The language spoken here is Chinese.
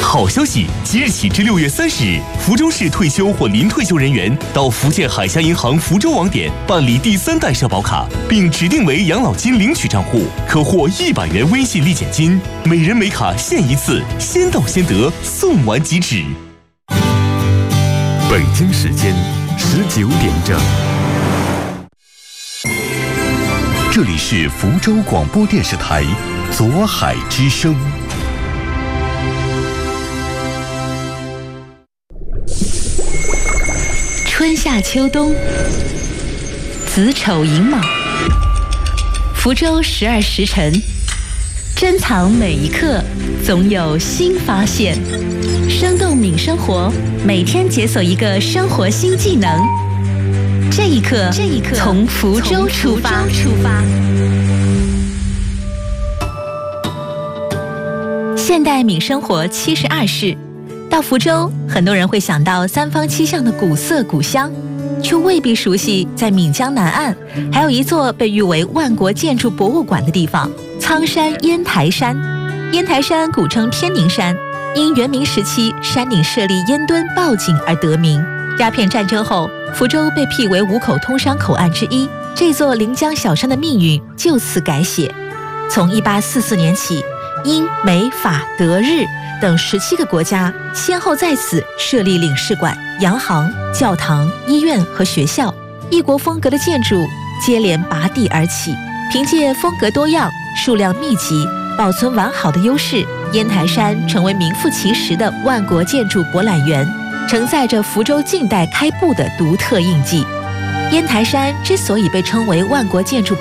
好消息！即日起至6月30日，福州市退休或临退休人员到福建海峡银行福州网点办理第3代社保卡，并指定为养老金领取账户，可获100元微信立减金，每人每卡限1次，先到先得，送完即止。 北京时间19点整，这里是福州广播电视台左海之声。 春夏秋冬，子丑寅卯，福州12时辰，珍藏每一刻，总有新发现。生动敏生活，每天解锁一个生活新技能。这一刻，从福州出发。现代敏生活72室。到福州，很多人会想到3坊7巷的古色古香，却未必熟悉在闽江南岸还有一座被誉为万国建筑博物馆的地方——苍山烟台山。烟台山古称天宁山，因元明时期山顶设立烟墩报警而得名。鸦片战争后，福州被辟为5口通商口岸之一，这座临江小山的命运就此改写。从1844年起，英、美、法、德、日等17个国家先后在此设立领事馆、洋行、教堂、医院和学校，异国风格的建筑接连拔地而起。凭借风格多样、数量密集、保存完好的优势，烟台山成为名副其实的万国建筑博览园，承载着福州近代开埠的独特印记。烟台山之所以被称为万国建筑